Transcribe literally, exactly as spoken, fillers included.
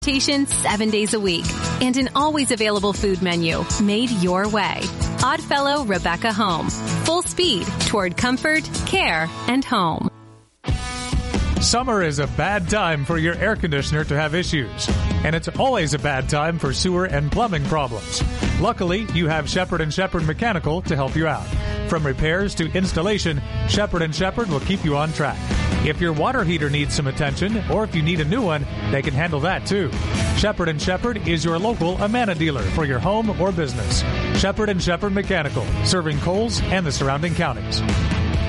seven days a week, and an always available food menu made your way. Oddfellow Rebecca Home. Full speed toward comfort, care, and home. Summer is a bad time for your air conditioner to have issues, and it's always a bad time for sewer and plumbing problems. Luckily, you have Shepherd and Shepherd Mechanical to help you out. From repairs to installation, Shepherd and Shepherd will keep you on track. If your water heater needs some attention, or if you need a new one, they can handle that too. Shepherd and Shepherd is your local Amana dealer for your home or business. Shepherd and Shepherd Mechanical, serving Coles and the surrounding counties.